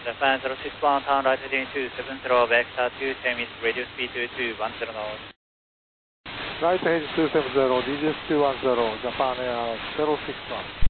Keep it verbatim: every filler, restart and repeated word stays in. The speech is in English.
Japan zero six one, turn right heading two seven zero, vector two ten minutes, radio speed two two one zero knots. Right heading two seven zero, reduce two one zero, Japan Air zero six one.